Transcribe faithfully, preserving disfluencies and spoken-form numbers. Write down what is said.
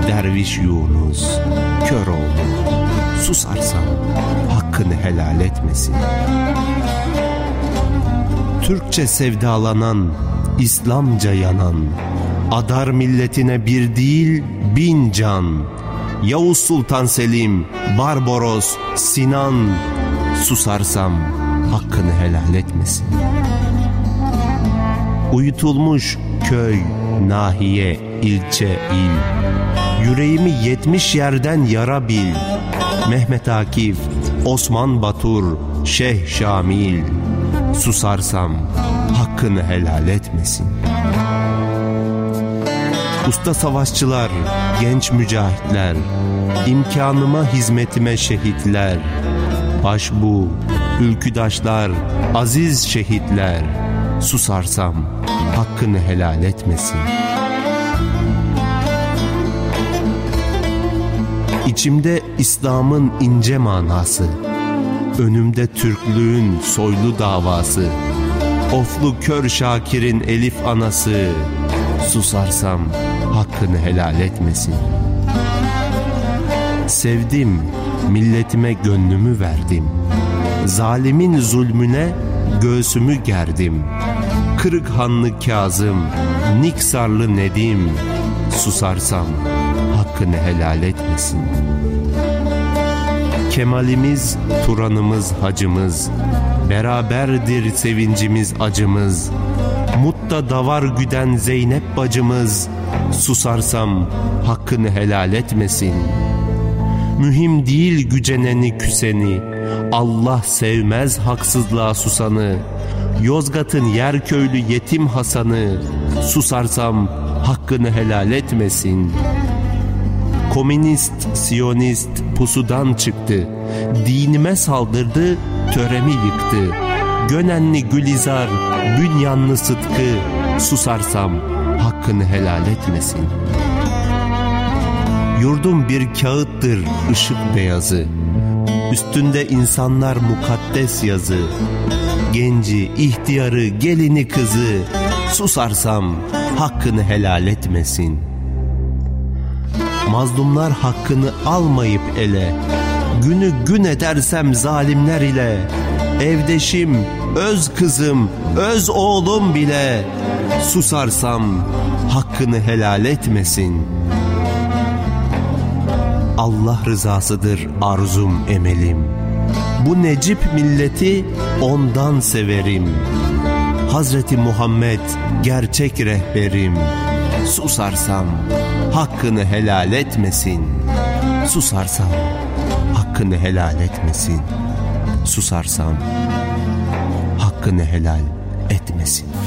derviş Yunus, kör oğlu, susarsam hakkını helal etmesin. Türkçe sevdalanan, İslamca yanan, adar milletine bir değil bin can. Yavuz Sultan Selim, Barbaros, Sinan, susarsam hakkını helal etmesin. Uyutulmuş köy, nahiye, ilçe, il, yüreğimi yetmiş yerden yara bil. Mehmet Akif, Osman Batur, Şeyh Şamil, susarsam hakkını helal etmesin. Usta savaşçılar, genç mücahitler, imkanıma hizmetime şehitler, başbu, ülküdaşlar, aziz şehitler, susarsam hakkını helal etmesin. İçimde İslam'ın ince manası, önümde Türklüğün soylu davası, oflu kör Şakir'in elif anası, susarsam hakkını helal etmesin. Sevdim, milletime gönlümü verdim, zalimin zulmüne göğsümü gerdim. Kırık hanlı Kazım, Niksarlı Nedim, susarsam hakkını helal etmesin. Kemalimiz, Turanımız, hacımız, beraberdir sevincimiz acımız. Mutta davar güden Zeynep bacımız, susarsam hakkını helal etmesin. Mühim değil güceneni küseni, Allah sevmez haksızlığa susanı. Yozgat'ın Yerköylü yetim Hasan'ı, susarsam hakkını helal etmesin. Komünist, Siyonist pusudan çıktı, dinime saldırdı, töremi yıktı. Gönenli Gülizar, Bünyanlı Sıtkı, susarsam hakkını helal etmesin. Yurdum bir kağıttır ışık beyazı, üstünde insanlar mukaddes yazı. Genci, ihtiyarı, gelini kızı, susarsam hakkını helal etmesin. Mazlumlar hakkını almayıp ele, günü gün edersem zalimler ile. Evdeşim, öz kızım, öz oğlum bile, susarsam hakkını helal etmesin. Allah rızasıdır arzum emelim, bu Necip milleti ondan severim. Hazreti Muhammed gerçek rehberim, susarsam hakkını helal etmesin. Susarsam hakkını helal etmesin. Susarsam hakkını helal etmesin.